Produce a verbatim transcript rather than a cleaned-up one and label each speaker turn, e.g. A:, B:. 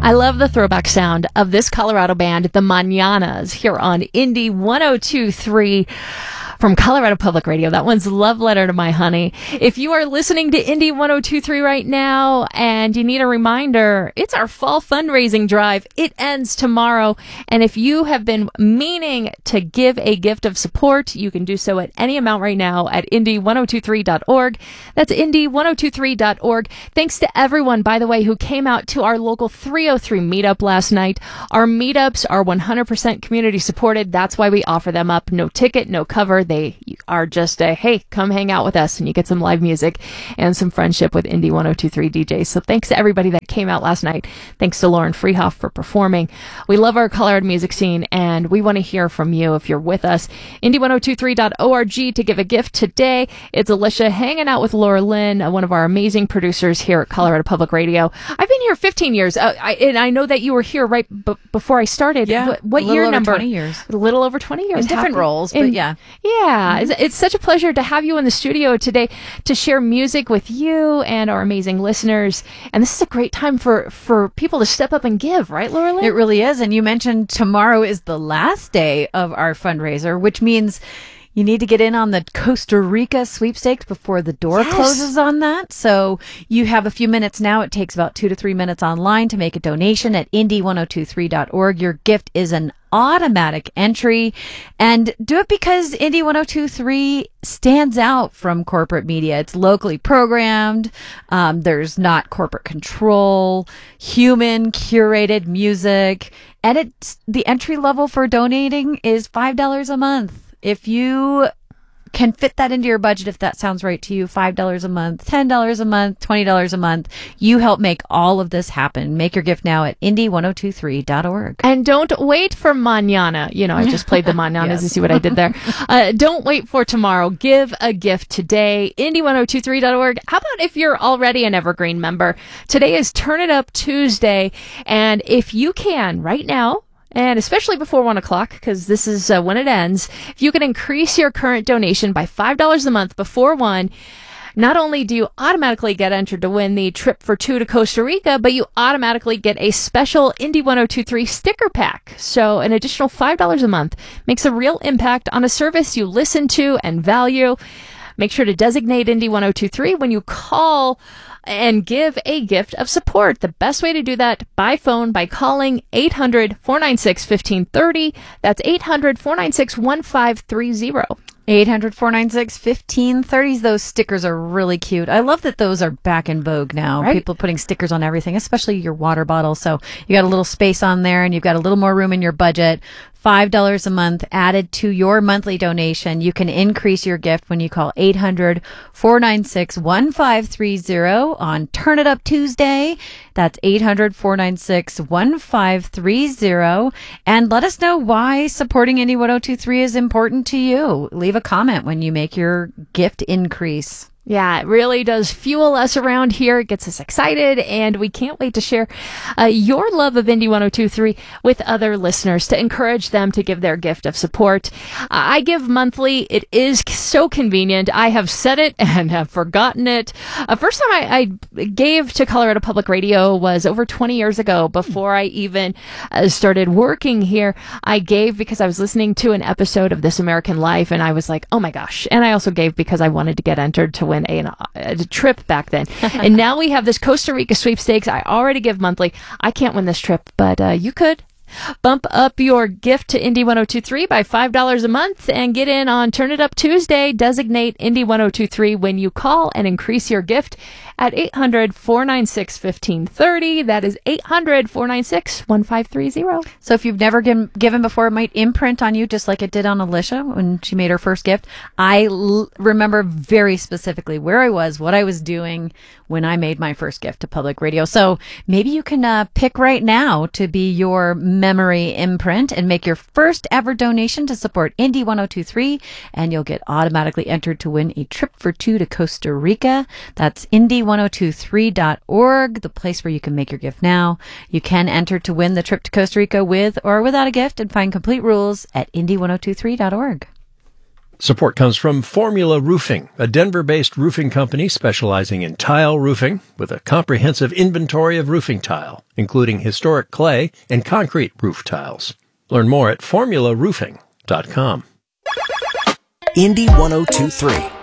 A: I love the throwback sound of this Colorado band, the Mañanas, here on Indie one oh two point three. From Colorado Public Radio. That one's Love Letter to My Honey. If you are listening to Indie one oh two point three right now and you need a reminder, it's our fall fundraising drive. It ends tomorrow. And if you have been meaning to give a gift of support, you can do so at any amount right now at indie one oh two three dot org. That's indie one oh two three dot org. Thanks to everyone, by the way, who came out to our local three oh three meetup last night. Our meetups are one hundred percent community supported. That's why we offer them up. No ticket, no cover. They are just a, hey, come hang out with us, and you get some live music and some friendship with Indie one oh two point three D Js. So thanks to everybody that came out last night. Thanks to Lauren Freehoff for performing. We love our Colorado music scene, and we want to hear from you if you're with us. indie one oh two three dot org to give a gift today. It's Alicia hanging out with Laura Lynn, uh, one of our amazing producers here at Colorado Public Radio. I've been here fifteen years, uh, I, and I know that you were here right b- before I started.
B: Yeah,
A: what, what
B: a little
A: year
B: over
A: number?
B: twenty years.
A: A little over twenty years.
B: In different
A: Happy-
B: roles, but
A: in,
B: yeah.
A: Yeah,
B: Mm-hmm.
A: it's, it's such a pleasure to have you in the studio today to share music with you and our amazing listeners. And this is a great time for, for people to step up and give, right, Laura Lynn?
B: It really is. And you mentioned tomorrow is the last day of our fundraiser, which means you need to get in on the Costa Rica sweepstakes before the door
A: Yes.
B: closes on that. So you have a few minutes now. It takes about two to three minutes online to make a donation at indie one oh two three dot org. Your gift is an automatic entry, and do it because Indie one oh two point three stands out from corporate media. It's locally programmed. Um, there's not corporate control, human curated music, and it's the entry level for donating is five dollars a month. If you can fit that into your budget, if that sounds right to you, five dollars a month, ten dollars a month, twenty dollars a month, you help make all of this happen. Make your gift now at indie one oh two three dot org.
A: And don't wait for mañana. You know, I just played the mañanas.
B: Yes.
A: You see what I did there? Uh, don't wait for tomorrow. Give a gift today. indie one oh two three dot org. How about if you're already an Evergreen member? Today is Turn It Up Tuesday. And if you can, right now, and especially before one o'clock, because this is uh, when it ends, if you can increase your current donation by five dollars a month before one, not only do you automatically get entered to win the trip for two to Costa Rica, but you automatically get a special Indie one oh two three sticker pack. So an additional five dollars a month makes a real impact on a service you listen to and value. Make sure to designate Indie one oh two three when you call and give a gift of support. The best way to do that by phone by calling eight hundred, four nine six, one five three zero. That's eight hundred, four nine six, one five three zero.
B: eight hundred, four nine six, one five three zero. Those stickers are really cute. I love that those are back in vogue now.
A: Right.
B: People putting stickers on everything, especially your water bottle. So you got a little space on there and you've got a little more room in your budget. five dollars a month added to your monthly donation. You can increase your gift when you call eight hundred, four nine six, one five three zero on Turn It Up Tuesday. That's eight hundred, four nine six, one five three zero. And let us know why supporting Indie one oh two three is important to you. Leave a comment when you make your gift increase.
A: Yeah, it really does fuel us around here. It gets us excited, and we can't wait to share uh, your love of Indie one oh two three with other listeners to encourage them to give their gift of support. Uh, I give monthly. It is so convenient. I have said it and have forgotten it. Uh, first time I, I gave to Colorado Public Radio was over twenty years ago. Before I even uh, started working here, I gave because I was listening to an episode of This American Life, and I was like, oh my gosh. And I also gave because I wanted to get entered to win a, a trip back then. And now we have this Costa Rica sweepstakes. I already give monthly. I can't win this trip, but uh, you could. Bump up your gift to Indie one oh two three by five dollars a month and get in on Turn It Up Tuesday. Designate Indie one oh two three when you call and increase your gift at eight hundred, four nine six, one five three zero. That is eight hundred, four nine six, one five three zero.
B: So if you've never given, given before, it might imprint on you just like it did on Alicia when she made her first gift. I l- remember very specifically where I was, what I was doing when I made my first gift to public radio. So maybe you can uh, pick right now to be your memory imprint and make your first ever donation to support Indie one oh two three, and you'll get automatically entered to win a trip for two to Costa Rica. That's indie one oh two three dot org, the place where you can make your gift now. You can enter to win the trip to Costa Rica with or without a gift and find complete rules at indie one oh two three dot org.
C: Support comes from Formula Roofing, a Denver-based roofing company specializing in tile roofing with a comprehensive inventory of roofing tile, including historic clay and concrete roof tiles. Learn more at formula roofing dot com.
D: Indy one oh two three.